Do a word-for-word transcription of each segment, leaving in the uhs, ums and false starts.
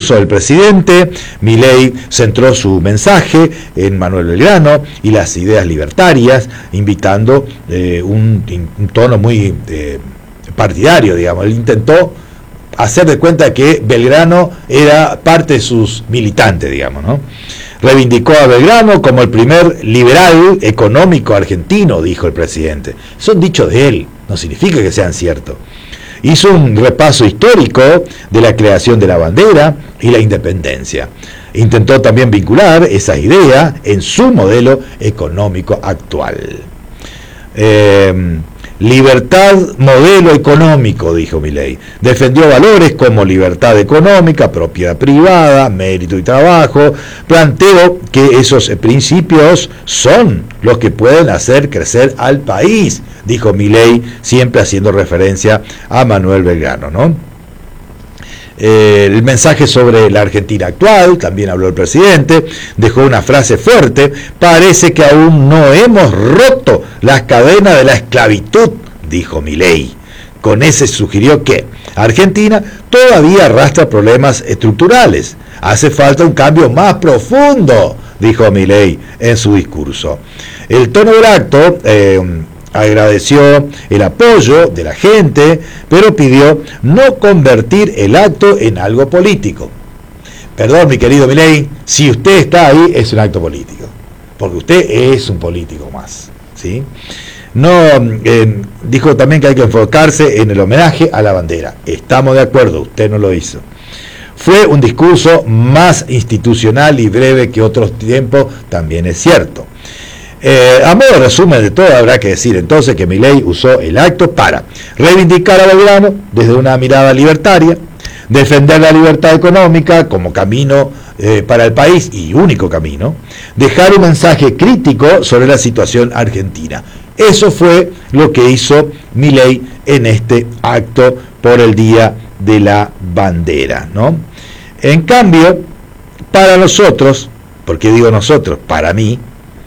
discurso del presidente, Milei centró su mensaje en Manuel Belgrano y las ideas libertarias, invitando eh, un, un tono muy eh, partidario, digamos. Él intentó hacer de cuenta que Belgrano era parte de sus militantes, digamos, ¿no? Reivindicó a Belgrano como el primer liberal económico argentino, dijo el presidente. Son dichos de él, no significa que sean ciertos. Hizo un repaso histórico de la creación de la bandera y la independencia. Intentó también vincular esa idea en su modelo económico actual. Eh, Libertad, modelo económico, dijo Milei. Defendió valores como libertad económica, propiedad privada, mérito y trabajo. Planteó que esos principios son los que pueden hacer crecer al país, dijo Milei, siempre haciendo referencia a Manuel Belgrano, ¿no? Eh, el mensaje sobre la Argentina actual, también habló el presidente, dejó una frase fuerte: parece que aún no hemos roto las cadenas de la esclavitud, dijo Milei. Con ese sugirió que Argentina todavía arrastra problemas estructurales, hace falta un cambio más profundo, dijo Milei en su discurso. El tono del acto eh, agradeció el apoyo de la gente, pero pidió no convertir el acto en algo político. Perdón, mi querido Milei, si usted está ahí es un acto político, porque usted es un político más, ¿sí? No, eh, dijo también que hay que enfocarse en el homenaje a la bandera. Estamos de acuerdo, usted no lo hizo. Fue un discurso más institucional y breve que otros tiempos, también es cierto. Eh, a modo de resumen de todo, habrá que decir entonces que Milei usó el acto para reivindicar a Belgrano desde una mirada libertaria, defender la libertad económica como camino eh, para el país y único camino, dejar un mensaje crítico sobre la situación argentina. Eso fue lo que hizo Milei en este acto por el Día de la Bandera, ¿no? En cambio, para nosotros, ¿por qué digo nosotros? Para mí,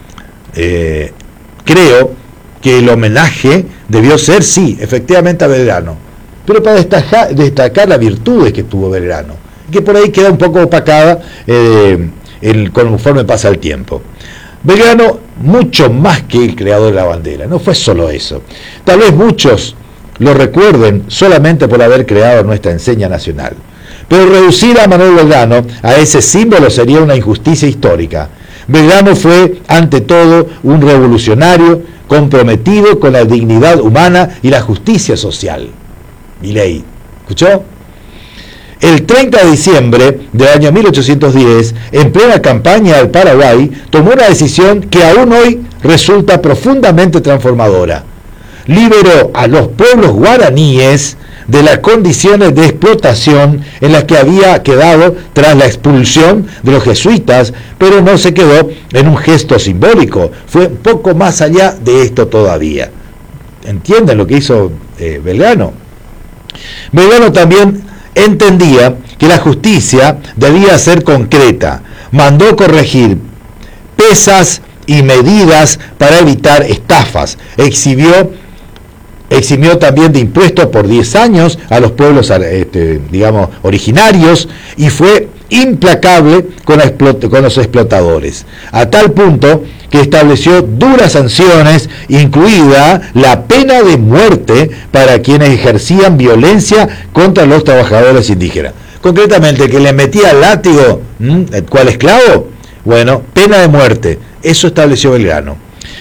Eh, creo que el homenaje debió ser, sí, efectivamente a Belgrano, pero para destacar, destacar las virtudes que tuvo Belgrano, que por ahí queda un poco opacada eh, el, conforme pasa el tiempo. Belgrano, mucho más que el creador de la bandera, no fue solo eso. Tal vez muchos lo recuerden solamente por haber creado nuestra enseña nacional, pero reducir a Manuel Belgrano a ese símbolo sería una injusticia histórica. Belgrano fue, ante todo, un revolucionario comprometido con la dignidad humana y la justicia social. Milei, ¿escuchó? El treinta de diciembre del año mil ochocientos diez, en plena campaña al Paraguay, tomó una decisión que aún hoy resulta profundamente transformadora. Liberó a los pueblos guaraníes de las condiciones de explotación en las que había quedado tras la expulsión de los jesuitas, pero no se quedó en un gesto simbólico, fue un poco más allá de esto todavía. ¿Entienden lo que hizo eh, Belgrano? Belgrano también entendía que la justicia debía ser concreta, mandó corregir pesas y medidas para evitar estafas, exhibió Eximió también de impuestos por diez años a los pueblos, este, digamos, originarios, y fue implacable con, la explot- con los explotadores, a tal punto que estableció duras sanciones, incluida la pena de muerte para quienes ejercían violencia contra los trabajadores indígenas. Concretamente, el que le metía látigo, ¿m? ¿cuál esclavo? Bueno, pena de muerte. Eso estableció Belgrano.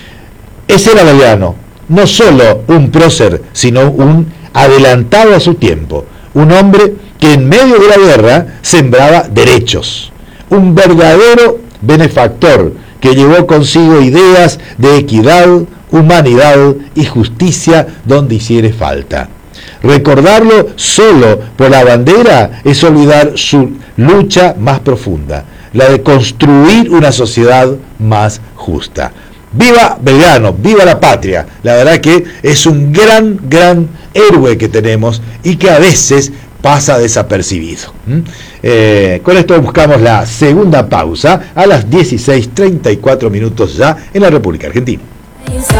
Ese era Belgrano. No solo un prócer, sino un adelantado a su tiempo, un hombre que en medio de la guerra sembraba derechos, un verdadero benefactor que llevó consigo ideas de equidad, humanidad y justicia donde hiciere falta. Recordarlo solo por la bandera es olvidar su lucha más profunda, la de construir una sociedad más justa. ¡Viva Belgrano! ¡Viva la patria! La verdad que es un gran, gran héroe que tenemos y que a veces pasa desapercibido. ¿Mm? Eh, con esto buscamos la segunda pausa a las dieciséis treinta y cuatro minutos ya en la República Argentina.